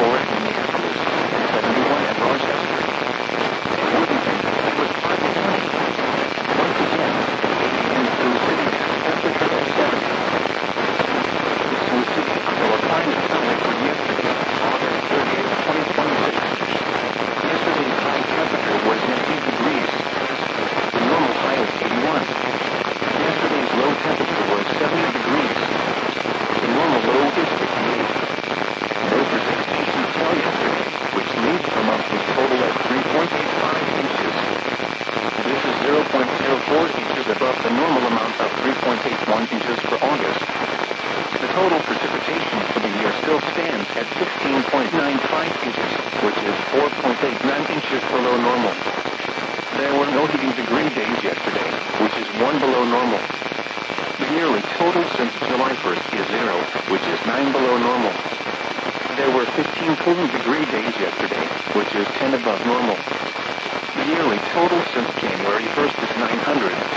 74 at Minneapolis, and 71 at Rochester. In Worthington, it was partly sunny. Once again, 80 in Sioux City, temperature of 70. The Sioux City Philippines high for yesterday, August 30th, 2026. Yesterday's high temperature was 19 degrees. The normal high is 81. Yesterday's low temperature was 70 degrees. The normal low is 58. No precipitation fell yesterday, which leaves the monthly total at 3.85 inches. This is 0.04 inches above the normal amount of 3.81 inches for August. The total precipitation for the year still stands at 16.95 inches, which is 4.89 inches below normal. There were no heating degree days yesterday, which is 1 below normal. The yearly total since July 1st is 0, which is 9 below normal. There were 15 cooling degree days yesterday, which is 10 above normal. The yearly total since January 1st is 900,